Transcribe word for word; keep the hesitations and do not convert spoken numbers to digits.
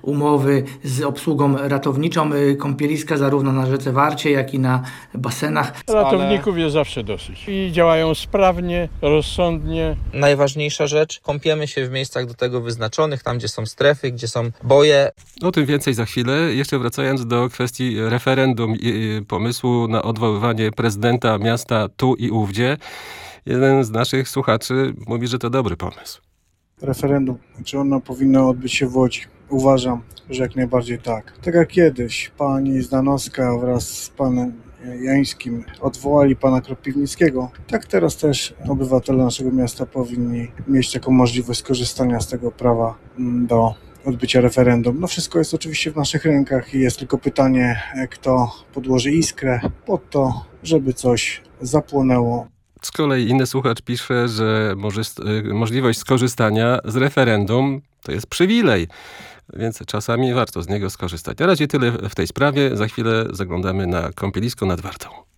umowy z obsługą ratowniczą kąpieliska zarówno na rzece Warcie, jak i na basenach. Ratowników jest zawsze dosyć i działają sprawnie, rozsądnie. Najważniejsza rzecz, kąpiemy się w miejscach do tego wyznaczonych, tam gdzie są strefy, gdzie są boje. O tym więcej za chwilę. Jeszcze wracając do kwestii referendum i pomysłu na odwoływanie prezydenta miasta tu i ówdzie. Jeden z naszych słuchaczy mówi, że to dobry pomysł. Referendum, czy ono powinno odbyć się w Łodzi? Uważam, że jak najbardziej tak. Tak jak kiedyś pani Zdanowska wraz z panem Jańskim odwołali pana Kropiwnickiego, tak teraz też obywatele naszego miasta powinni mieć taką możliwość skorzystania z tego prawa do odbycia referendum. No wszystko jest oczywiście w naszych rękach i jest tylko pytanie, kto podłoży iskrę pod to, żeby coś zapłonęło. Z kolei inny słuchacz pisze, że możliwość skorzystania z referendum to jest przywilej, więc czasami warto z niego skorzystać. Na razie tyle w tej sprawie. Za chwilę zaglądamy na kąpielisko nad Wartą.